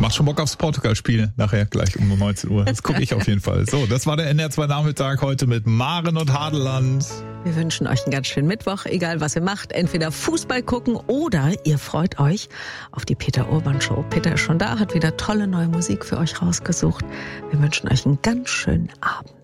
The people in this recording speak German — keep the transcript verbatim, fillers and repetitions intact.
Macht schon Bock aufs Portugal-Spiel nachher gleich um neunzehn Uhr. Das gucke ich auf jeden Fall. So, das war der N D R zwei Nachmittag heute mit Maren und Hadeland. Wir wünschen euch einen ganz schönen Mittwoch, egal was ihr macht. Entweder Fußball gucken oder ihr freut euch auf die Peter Urban Show. Peter ist schon da, hat wieder tolle neue Musik für euch rausgesucht. Wir wünschen euch einen ganz schönen Abend.